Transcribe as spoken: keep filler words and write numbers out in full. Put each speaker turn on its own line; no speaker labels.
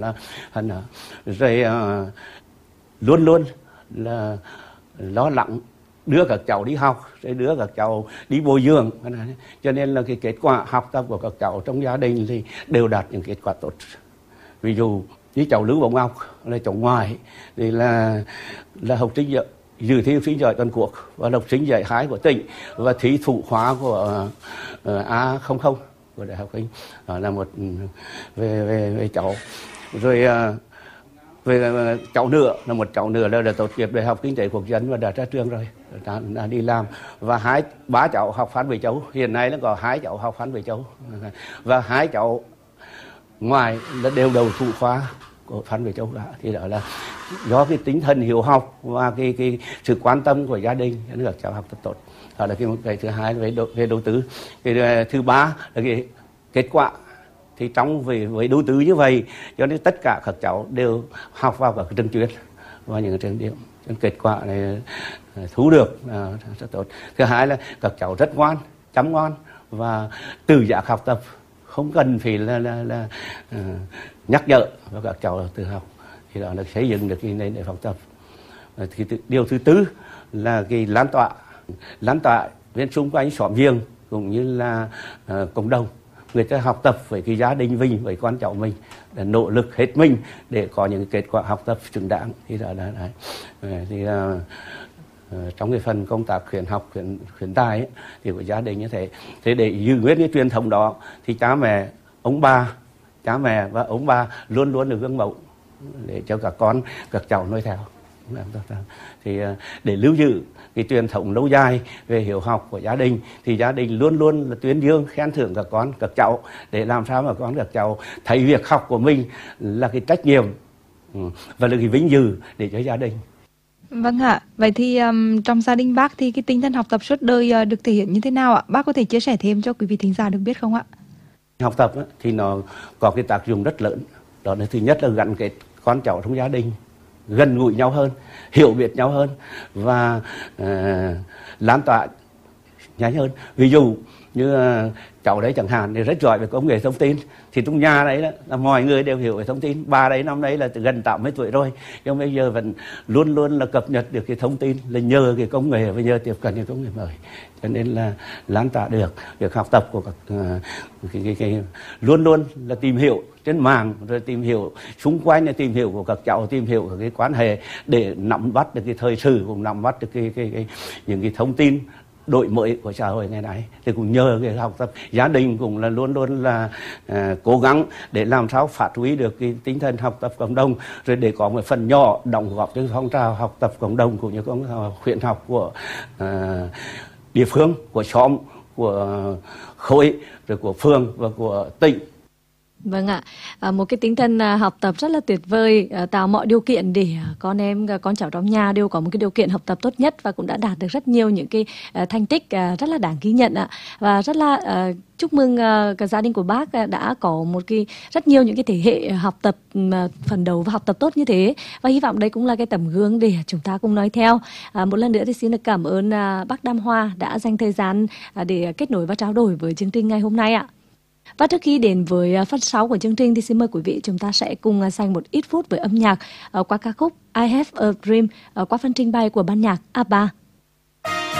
là hẳn rồi uh, luôn luôn là lo lắng đưa các cháu đi học, rồi đưa các cháu đi bồi dưỡng, cho nên là cái kết quả học tập của các cháu trong gia đình thì đều đạt những kết quả tốt. Ví dụ như cháu Lưu Bổng Ngọc là cháu ngoại thì là là học sinh dự thi học sinh giỏi toàn quốc và học sinh giải khái của tỉnh và thí thủ khóa của uh, A không không của Đại học Kinh. Đó là một về về về cháu. Rồi uh, về cháu nữa là một cháu nữa là đã tốt nghiệp Đại học Kinh tế Quốc dân và đã ra trường rồi, đã, đã đi làm. Và hai ba cháu học Phan Bội Châu, hiện nay nó có hai cháu học Phan Bội Châu và hai cháu ngoài là đều đầu thủ khoa của Phan Bội Châu cả. Thì đó là do cái tinh thần hiếu học và cái cái sự quan tâm của gia đình nên các cháu học thật tốt. Đó là cái, cái thứ hai về đầu, về đầu tư. Cái thứ ba là cái kết quả. Thì trong với, với đầu tư như vậy cho nên tất cả các cháu đều học vào các trường chuyên và những trường điểm, kết quả này thu được à, rất tốt. Thứ hai là các cháu rất ngoan, chăm ngoan và tự giác học tập, không cần phải là, là, là uh, nhắc nhở và các cháu tự học. Thì đó là xây dựng được cái nền để học tập. À, thì điều thứ tư là cái lan tỏa lan tỏa bên xung quanh xóm giềng cũng như là uh, cộng đồng. Người ta học tập với cái gia đình mình, với con cháu mình, để nỗ lực hết mình để có những kết quả học tập xứng đáng. Thì đó là đấy. Thì uh, uh, trong cái phần công tác khuyến học khuyến, khuyến tài ấy, thì của gia đình như thế. Thế để giữ nguyên cái truyền thống đó thì cha mẹ, ông bà, cha mẹ và ông bà luôn luôn được gương mẫu để cho các con, các cháu noi theo. Thì để lưu giữ cái truyền thống lâu dài về hiếu học của gia đình thì gia đình luôn luôn là tuyên dương khen thưởng các con, các cháu để làm sao mà con các cháu thấy việc học của mình là cái trách nhiệm và là cái vinh dự để cho gia đình.
Vâng ạ, vậy thì um, trong gia đình bác thì cái tinh thần học tập suốt đời uh, được thể hiện như thế nào ạ? Bác có thể chia sẻ thêm cho quý vị thính giả được biết không ạ?
Học tập á, thì nó có cái tác dụng rất lớn. Đó là thứ nhất là gắn kết con cháu trong gia đình, gần gũi nhau hơn, hiểu biết nhau hơn và uh, lan tỏa nhanh hơn. Ví dụ như uh, cháu đấy chẳng hạn thì rất giỏi về công nghệ thông tin, thì trong nhà đấy đó, là mọi người đều hiểu về thông tin. Bà đấy năm đấy là gần tám mươi tuổi rồi, nhưng bây giờ vẫn luôn luôn là cập nhật được cái thông tin là nhờ cái công nghệ và nhờ tiếp cận cái công nghệ mới, cho nên là lan tỏa được việc học tập của các uh, cái, cái, cái, luôn luôn là tìm hiểu trên mạng, rồi tìm hiểu xung quanh, là tìm hiểu của các cháu, tìm hiểu các cái quan hệ để nắm bắt được cái thời sự, cũng nắm bắt được cái, cái, cái những cái thông tin đổi mới của xã hội ngày nay. Thì cũng nhờ cái học tập, gia đình cũng là luôn luôn là uh, cố gắng để làm sao phát huy được cái tinh thần học tập cộng đồng, rồi để có một phần nhỏ đóng góp cho phong trào học tập cộng đồng cũng như phong trào khuyến học của uh, địa phương, của xóm, của khối, rồi của phường và của tỉnh.
Vâng ạ, à, một cái tinh thần à, học tập rất là tuyệt vời, à, tạo mọi điều kiện để à, con em, con cháu trong nhà đều có một cái điều kiện học tập tốt nhất và cũng đã đạt được rất nhiều những cái à, thành tích à, rất là đáng ghi nhận ạ. Và rất là à, chúc mừng à, cả gia đình của bác à, đã có một cái rất nhiều những cái thế hệ học tập à, phần đầu và học tập tốt như thế, và hy vọng đây cũng là cái tấm gương để chúng ta cùng nói theo. À, một lần nữa thì xin được cảm ơn à, bác Đam Hoa đã dành thời gian à, để kết nối và trao đổi với chương trình ngày hôm nay ạ. Và trước khi đến với phần sau của chương trình thì xin mời quý vị chúng ta sẽ cùng dành một ít phút với âm nhạc qua ca khúc I Have a Dream qua phần trình bày của ban nhạc a ba.